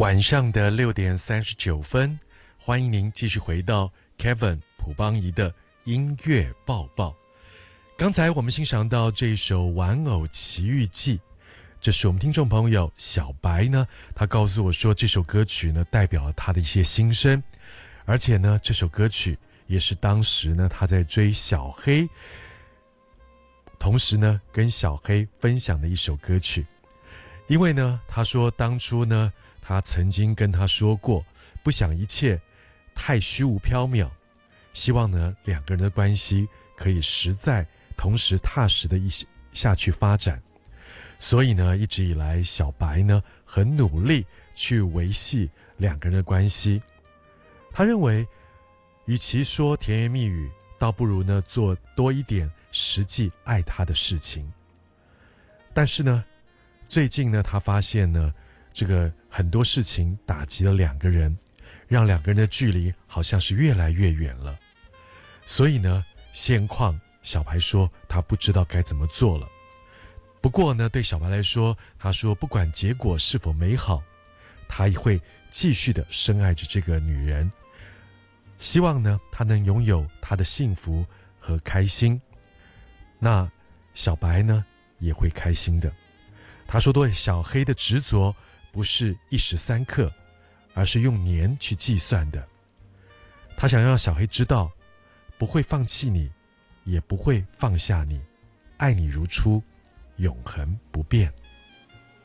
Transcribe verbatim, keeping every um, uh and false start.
晚上的六点三十九分，欢迎您继续回到 Kevin 朴邦仪的音乐报报。刚才我们欣赏到这首《玩偶奇遇记》，这是我们听众朋友小白呢，他告诉我说这首歌曲呢代表了他的一些心声，而且呢这首歌曲也是当时呢他在追小黑，同时呢跟小黑分享的一首歌曲。因为呢他说当初呢他曾经跟他说过，不想一切太虚无缥缈，希望呢两个人的关系可以实在同时踏实的一下去发展。所以呢一直以来小白呢很努力去维系两个人的关系。他认为与其说甜言蜜语，倒不如呢做多一点实际爱他的事情。但是呢最近呢他发现呢这个很多事情打击了两个人，让两个人的距离好像是越来越远了。所以呢现况小白说他不知道该怎么做了。不过呢对小白来说，他说不管结果是否美好，他也会继续的深爱着这个女人，希望呢他能拥有她的幸福和开心，那小白呢也会开心的。他说对小黑的执着不是一时三刻，而是用年去计算的。他想让小黑知道，不会放弃你，也不会放下你，爱你如初，永恒不变。